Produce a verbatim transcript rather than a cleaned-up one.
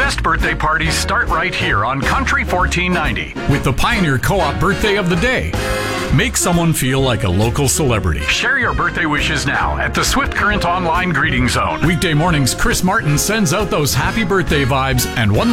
best birthday parties start right here on Country fourteen ninety. With the Pioneer Co-op Birthday of the Day. Make someone feel like a local celebrity. Share your birthday wishes now at the Swift Current Online Greeting Zone. Weekday mornings, Chris Martin sends out those happy birthday vibes, and one